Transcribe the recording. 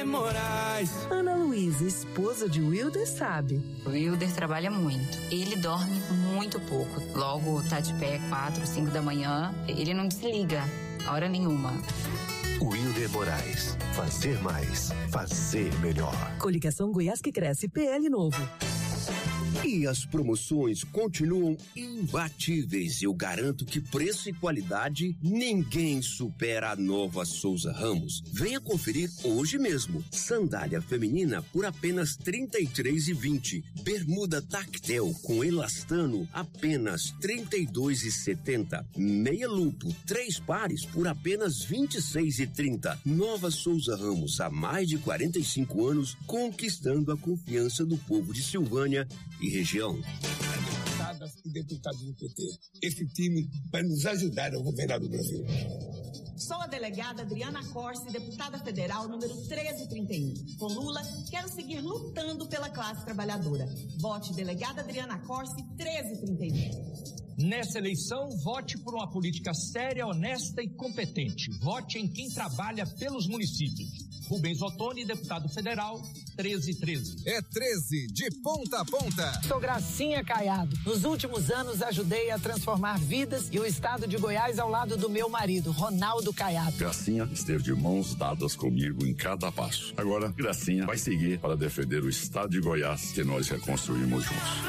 Moraes. Ana Luísa, esposa de Wilder, sabe. O Wilder trabalha muito. Ele dorme muito pouco. Logo tá de pé 4, 5 da manhã. Ele não desliga a hora nenhuma. Wilder Moraes. Fazer mais. Fazer melhor. Coligação Goiás que Cresce, PL Novo. E as promoções continuam imbatíveis. Eu garanto que preço e qualidade ninguém supera a Nova Souza Ramos. Venha conferir hoje mesmo. Sandália feminina por apenas R$ 33,20. Bermuda tactel com elastano apenas R$ 32,70. Meia lupo 3 pares por apenas R$ 26,30. Nova Souza Ramos, há mais de 45 anos, conquistando a confiança do povo de Silvânia e região. Deputadas e deputados do PT, esse time vai nos ajudar a governar o Brasil. Sou a delegada Adriana Corsi, deputada federal número 1331. Com Lula, quero seguir lutando pela classe trabalhadora. Vote delegada Adriana Corsi 1331. Nessa eleição, vote por uma política séria, honesta e competente. Vote em quem trabalha pelos municípios. Rubens Ottoni, deputado federal, 1313. É 13, de ponta a ponta. Sou Gracinha Caiado. Nos últimos anos, ajudei a transformar vidas e o estado de Goiás ao lado do meu marido, Ronaldo Caiado. Gracinha esteve de mãos dadas comigo em cada passo. Agora, Gracinha vai seguir para defender o estado de Goiás que nós reconstruímos juntos.